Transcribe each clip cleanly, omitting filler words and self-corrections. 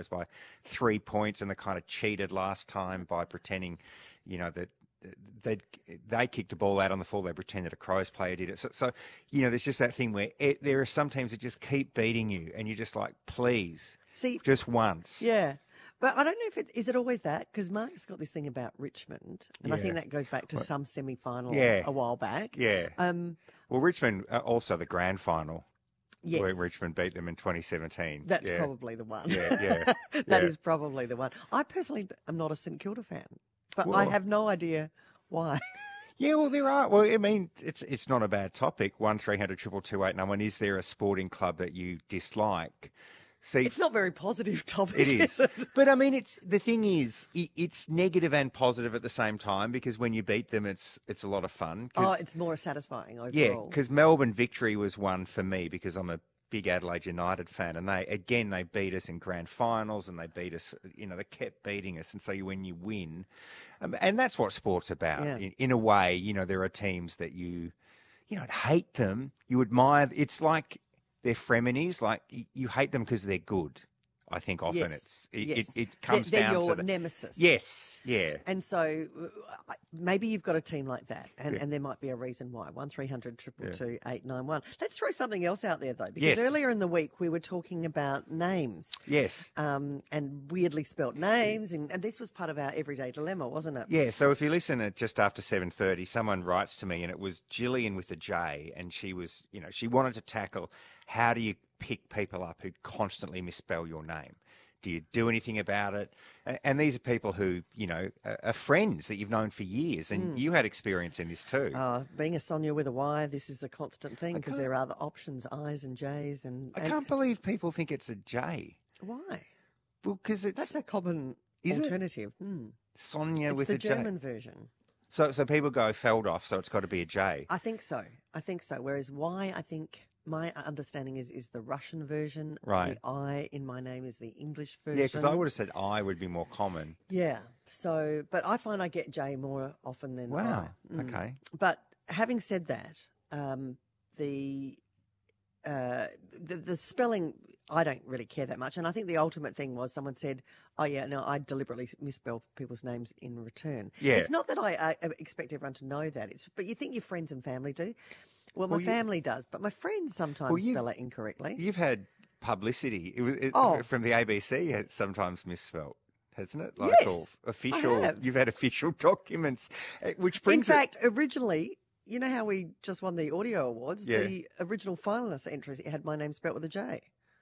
Bulldogs by 3 points, and they kind of cheated last time by pretending, that they kicked the ball out on the full. They pretended a Crows player did it. So there's just that thing where there are some teams that just keep beating you, and you're just like, please, just once. Yeah. But I don't know if is it always that, because Mark's got this thing about Richmond, and I think that goes back to some semi-final a while back. Yeah. Well, Richmond, also the grand final. Yes. Where Richmond beat them in 2017. That's probably the one. Yeah. That is probably the one. I personally am not a St Kilda fan, but I have no idea why. Yeah, well, there are. Well, I mean, it's not a bad topic. 1300 222 891. Is there a sporting club that you dislike? See, it's not very positive topic. It is. But I mean, the thing is, it's negative and positive at the same time, because when you beat them, it's a lot of fun. It's more satisfying overall. Yeah, because Melbourne victory was one for me, because I'm a big Adelaide United fan, and they beat us in grand finals, and they beat us, they kept beating us, and so when you win, and that's what sport's about. Yeah. In a way, there are teams that you don't hate them, you admire. It's like they're frenemies, like you hate them because they're good. I think often it comes they're down your to the nemesis. Yes, yeah. And so maybe you've got a team like that, and there might be a reason why. 1300 222 891. Let's throw something else out there, though, because earlier in the week we were talking about names. Yes. And weirdly spelt names, and this was part of our everyday dilemma, wasn't it? Yeah, so if you listen at just after 7:30, someone writes to me, and it was Gillian with a J, and she was, she wanted to tackle, how do you pick people up who constantly misspell your name? Do you do anything about it? And these are people who, are friends that you've known for years, and you had experience in this too. Being a Sonia with a Y, this is a constant thing, because there are other options, I's and J's. I can't believe people think it's a J. Why? Well, because that's a common alternative. Sonia with a J. It's the German version. So people go Feldhoff, so it's got to be a J. I think so. Whereas Y, I think my understanding is the Russian version. Right. The I in my name is the English version. Yeah, because I would have said I would be more common. Yeah. So, but I find I get J more often than I. Okay. But having said that, the spelling, I don't really care that much. And I think the ultimate thing was someone said, oh, yeah, no, I deliberately misspell people's names in return. Yeah. It's not that I expect everyone to know that. But you think your friends and family do. Well, my family does, but my friends sometimes spell it incorrectly. You've had publicity from the ABC. It's sometimes misspelled, hasn't it? Like yes, official. You've had official documents, which brings. In fact, originally, you know how we just won the audio awards? Yeah. The original finalist entries had my name spelled with a J.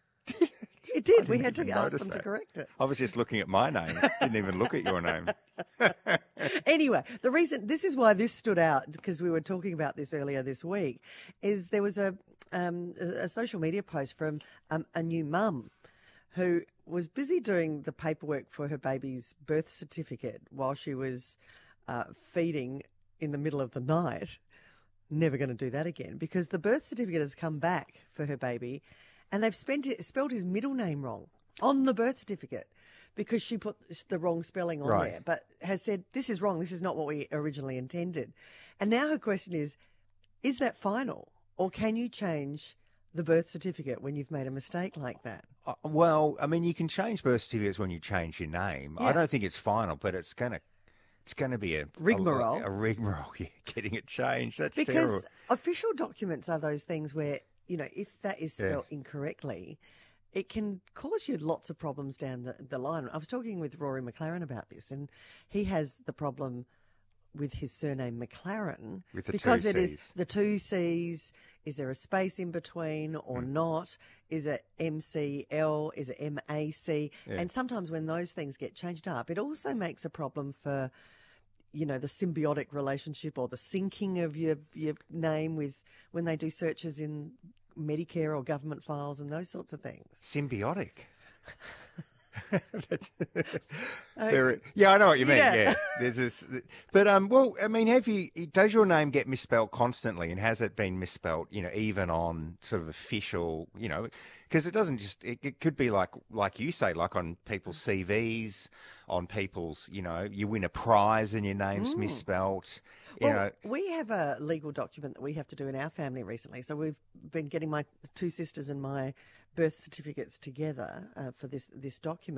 It did. We had to ask them to correct it. I was just looking at my name. Didn't even look at your name. Anyway, this is why this stood out, because we were talking about this earlier this week, is there was a social media post from a new mum who was busy doing the paperwork for her baby's birth certificate while she was feeding in the middle of the night. Never going to do that again, because the birth certificate has come back for her baby, and they've spelled his middle name wrong on the birth certificate because she put the wrong spelling on there, but has said, this is wrong, this is not what we originally intended. And now her question is that final, or can you change the birth certificate when you've made a mistake like that? Well, I mean, you can change birth certificates when you change your name. Yeah. I don't think it's final, but it's going to be a rigmarole. A rigmarole, getting it changed. That's because terrible. Official documents are those things where, if that is spelled incorrectly, it can cause you lots of problems down the line. I was talking with Rory McLaren about this, and he has the problem with his surname McLaren because it is the two C's. Is there a space in between or not? Is it MCL? Is it MAC? Yeah. And sometimes when those things get changed up, it also makes a problem for, the symbiotic relationship or the syncing of your name with when they do searches in Medicare or government files and those sorts of things. Symbiotic. Yeah, I know what you mean. Yeah, there's this, but well, I mean, does your name get misspelled constantly, and has it been misspelled? Even on sort of official, because it doesn't just. It could be like you say, like on people's CVs, on people's, you win a prize and your name's misspelt. We have a legal document that we have to do in our family recently, so we've been getting my two sisters and my birth certificates together for this document.